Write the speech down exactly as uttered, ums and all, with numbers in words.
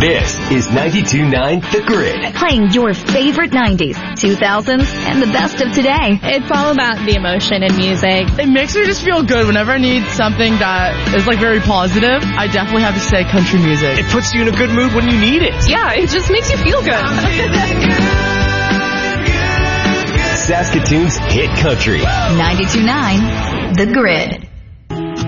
This is ninety-two point nine The Grid. Playing your favorite nineties, two thousands, and the best of today. It's all about the emotion in music. It makes me just feel good. Whenever I need something that is like very positive, I definitely have to say country music. It puts you in a good mood when you need it. Yeah, it just makes you feel good. Saskatoon's hit country. ninety-two point nine The Grid.